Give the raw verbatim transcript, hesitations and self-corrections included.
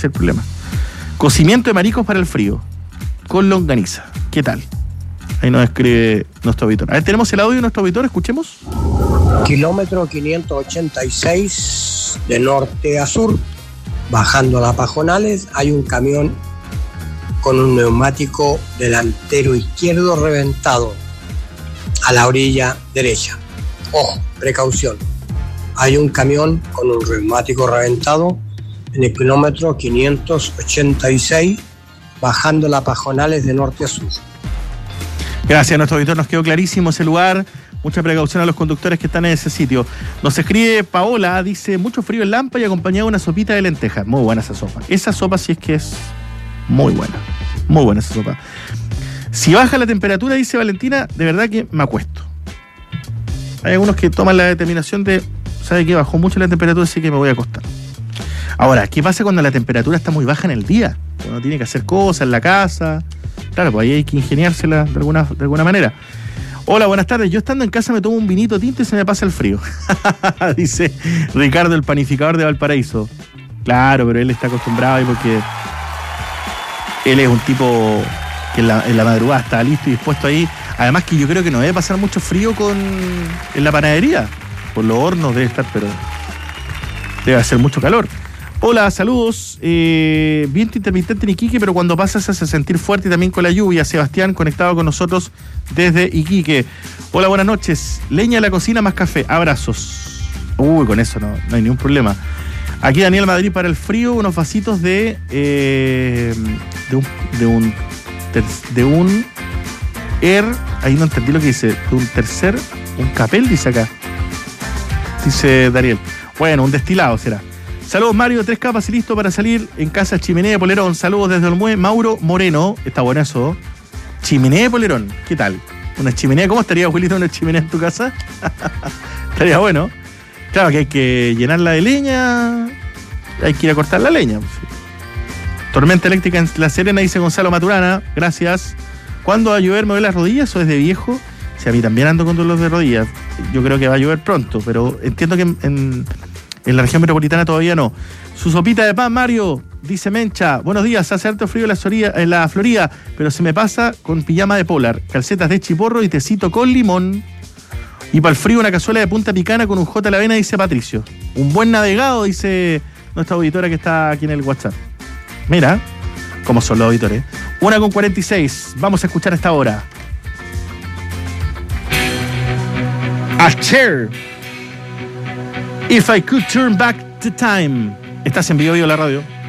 es el problema. Cocimiento de mariscos para el frío, con longaniza. ¿Qué tal? Ahí nos escribe nuestro auditor. A ver, tenemos el audio de nuestro auditor, escuchemos. Kilómetro quinientos ochenta y seis de norte a sur, bajando a las Pajonales, hay un camión con un neumático delantero izquierdo reventado a la orilla derecha. Ojo, precaución. Hay un camión con un neumático reventado en el kilómetro quinientos ochenta y seis, bajando las Pajonales de norte a sur. Gracias a nuestro auditor, nos quedó clarísimo ese lugar. Mucha precaución a los conductores que están en ese sitio. Nos escribe Paola, dice, mucho frío en Lampa y acompañado de una sopita de lentejas. Muy buena esa sopa. Esa sopa sí es que es muy buena. Muy buena esa sopa. Si baja la temperatura, dice Valentina, de verdad que me acuesto. Hay algunos que toman la determinación de, ¿sabe qué? Bajó mucho la temperatura, así que me voy a acostar. Ahora, ¿qué pasa cuando la temperatura está muy baja en el día? Cuando tiene que hacer cosas en la casa. Claro, pues ahí hay que ingeniársela de alguna, de alguna manera. Hola, buenas tardes. Yo estando en casa me tomo un vinito tinto y se me pasa el frío. Dice Ricardo, el panificador de Valparaíso. Claro, pero él está acostumbrado ahí porque él es un tipo que en la, en la madrugada está listo y dispuesto ahí. Además que yo creo que no debe pasar mucho frío con en la panadería. Por los hornos debe estar, pero debe hacer mucho calor. Hola, saludos. Eh, viento intermitente en Iquique, pero cuando pasa se hace sentir fuerte y también con la lluvia. Sebastián, conectado con nosotros desde Iquique. Hola, buenas noches. Leña a la cocina más café. Abrazos. Uy, con eso no, no hay ningún problema. Aquí Daniel Madrid para el frío, unos vasitos de eh, de un de un de un er, ahí no entendí lo que dice, de un tercer, un capel dice acá. Dice Daniel. Bueno, un destilado será. Saludos Mario, tres capas y listo para salir en casa Chimenea de Polerón. Saludos desde Olmué, Mauro Moreno. Está bueno eso. Chimenea de Polerón, ¿qué tal? ¿Una chimenea? ¿Cómo estaría, Julito, una chimenea en tu casa? Estaría bueno. Claro que hay que llenarla de leña, hay que ir a cortar la leña. Tormenta eléctrica en La Serena, dice Gonzalo Maturana. Gracias. ¿Cuándo va a llover? ¿Me duele las rodillas o es de viejo? Si a mí también ando con dolor de rodillas. Yo creo que va a llover pronto, pero entiendo que en... en En la región metropolitana todavía no. Su sopita de pan, Mario, dice Mencha. Buenos días, hace harto frío en la, Soría, en la Florida, pero se me pasa con pijama de polar, calcetas de chiporro y tecito con limón. Y para el frío una cazuela de punta picana con un J a la avena, dice Patricio. Un buen navegado, dice nuestra auditora que está aquí en el WhatsApp. Mira, cómo son los auditores. Una con cuarenta y seis, vamos a escuchar esta hora. Asher. If I Could Turn Back the Time. Estás en Vivo Vivo la radio.